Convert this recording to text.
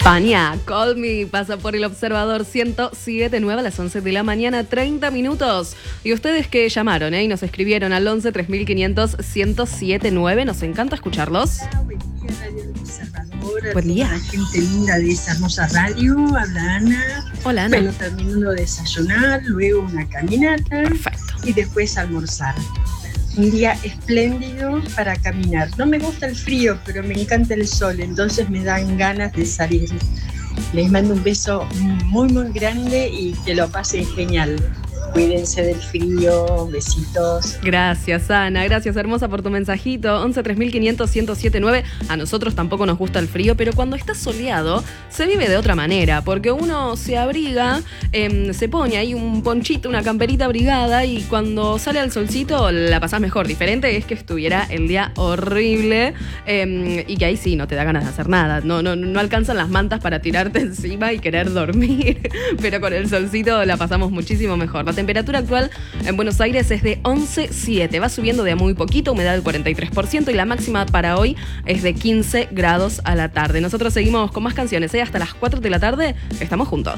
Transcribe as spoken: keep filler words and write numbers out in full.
España, Call Me, pasa por el Observador ciento siete punto nueve a las once de la mañana, treinta minutos. Y ustedes que llamaron, ¿eh? Y nos escribieron al once tres mil quinientos ciento siete punto nueve, nos encanta escucharlos. Buen día, Radio El Observador. Buen día. La gente linda de esa hermosa radio, habla Ana. Hola, Ana. Bueno, terminando de desayunar, luego una caminata. Perfecto. Y después almorzar. Un día espléndido para caminar. No me gusta el frío, pero me encanta el sol, entonces me dan ganas de salir. Les mando un beso muy, muy grande y que lo pasen genial. Cuídense del frío, besitos. Gracias, Ana, gracias hermosa por tu mensajito. once tres mil quinientos ciento siete punto nueve. A nosotros tampoco nos gusta el frío, pero cuando está soleado se vive de otra manera, porque uno se abriga, eh, se pone ahí un ponchito, una camperita abrigada, y cuando sale al solcito la pasás mejor. Diferente es que estuviera el día horrible, eh, y que ahí sí no te da ganas de hacer nada. No, no, no alcanzan las mantas para tirarte encima y querer dormir, pero con el solcito la pasamos muchísimo mejor. La temperatura actual en Buenos Aires es de once punto siete, va subiendo de a muy poquito, humedad del cuarenta y tres por ciento, y la máxima para hoy es de quince grados a la tarde. Nosotros seguimos con más canciones, ¿eh? Hasta las cuatro de la tarde estamos juntos.